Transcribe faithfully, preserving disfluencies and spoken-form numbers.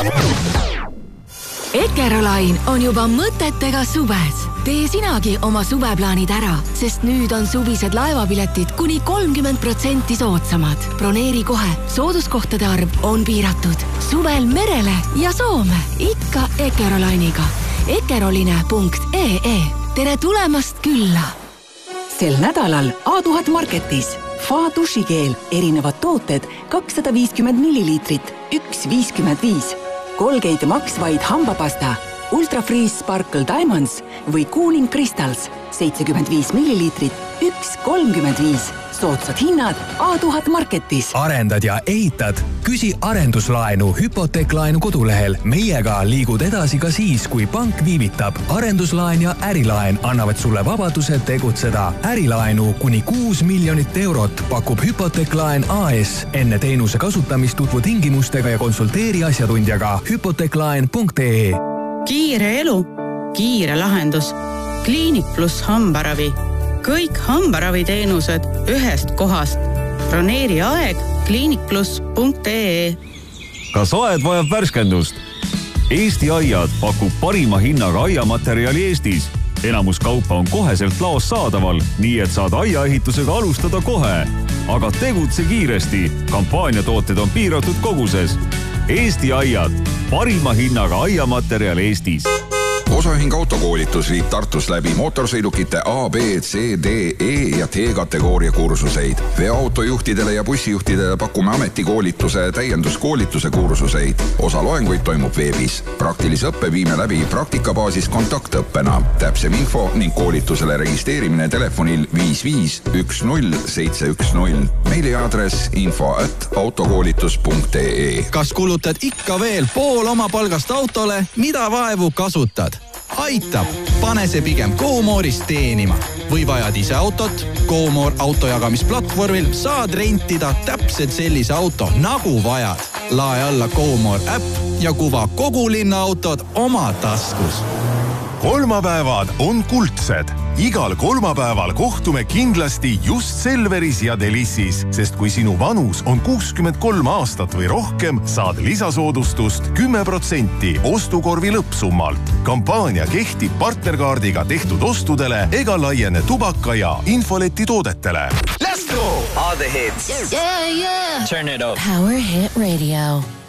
Ekerolain on juba mõtetega suves. Tee sinagi oma suveplaanid ära, sest nüüd on suvised laevapiletid kuni kolmkümmend protsenti soodsamad. Broneeri kohe, sooduskohtade arv on piiratud. Suvel merele ja Soome, ikka Ekerolainiga. ekeroline punkt ee. Tere tulemast külla! Sel nädalal A tuhat Marketis Fa dušikeel, erinevad tooted kakssada viiskümmend milliliitrit, üks viiskümmend viis. Colgate Max White hambapasta, Ultra Freeze Sparkle Diamonds või Cooling Crystals seitsekümmend viis milliliitrit, üks kolmkümmend viis. Soodsad hinnad A tuhat Marketis. Arendad ja ehitad? Küsi arenduslaenu hüpoteeklaenu kodulehel. Meiega liigud edasi ka siis, kui pank viivitab. Arenduslaen ja ärilaen annavad sulle vabaduse tegutseda. Ärilaenu kuni kuus miljonit eurot pakub hüpoteeklaen A S. Enne teenuse kasutamist tutvu tingimustega ja konsulteeri asjatundjaga hüpoteeklaen punkt ee. Kiire elu, kiire lahendus. Kliinik pluss hambaravi. Kõik hambaraviteenused ühest kohast. Broneeri aeg kliinik pluss punkt ee. Kas aed vajab värskendust? Eesti Aiad pakub parima hinnaga aiamaterjali Eestis. Enamus kaupa on koheselt laos saadaval, nii et saad aiaehitusega alustada kohe. Aga tegutse kiiresti. Kampaaniatooted on piiratud koguses. Eesti Aiad, parima hinnaga aiamaterjal Eestis. Osaühing autokoolitus viib Tartus läbi mootorsõidukite A, B, C, D, E ja T-kategooria kursuseid. Veoautojuhtidele ja bussijuhtidele pakume ametikoolituse täienduskoolituse kursuseid. Osa loenguid toimub veebis. Praktilise õppe viime läbi praktikabaasis kontaktõppena. Täpsem info ning koolitusele registreerimine telefonil viis viis üks null seitse üks null. Meili aadress info at autokoolitus punkt ee. Kas kulutad ikka veel pool oma palgast autole, mida vaevu kasutad? Aitab, pane see pigem GoMoorist teenima. Või vajad ise autot? GoMoor autojagamisplatvormil saad rentida täpselt sellise auto, nagu vajad. Lae alla GoMoor äpp ja kuva kogu linna autod oma taskus. Kolmapäevad on kuldsed. Igal kolmapäeval kohtume kindlasti just Selveris ja Delissis, sest kui sinu vanus on kuuskümmend kolm aastat või rohkem, saad lisasoodustust kümme protsenti ostukorvi lõppsummalt. Kampaania kehtib partnerkaardiga tehtud ostudele ega laiene tubaka ja infoleti toodetele. Let's go! All the hits. Yeah, yeah. Turn it up. Power Hit Radio.